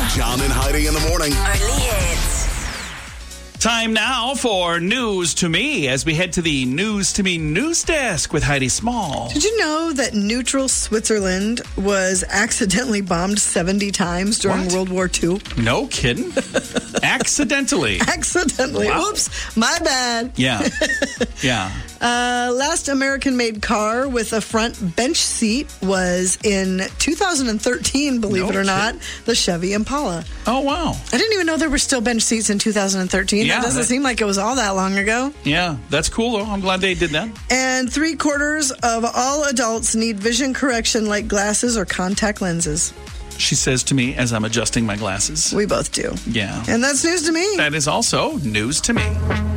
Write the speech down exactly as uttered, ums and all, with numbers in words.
John and Heidi in the morning. Only hits. Time now for News to Me as we head to the News to Me news desk with Heidi Small. Did you know that neutral Switzerland was accidentally bombed seventy times during What? World War Two? No kidding? Accidentally. Accidentally. Wow. Oops, my bad. Yeah. Yeah. Uh, last American-made car with a front bench seat was in two thousand thirteen, believe No it or not, kidding. the Chevy Impala. Oh, wow. I didn't even know there were still bench seats in two thousand thirteen. Yeah, that doesn't that- seem like it was all that long ago. Yeah. That's cool, though. I'm glad they did that. And three quarters of all adults need vision correction like glasses or contact lenses. She says to me as I'm adjusting my glasses. We both do. Yeah. And that's news to me. That is also News to Me.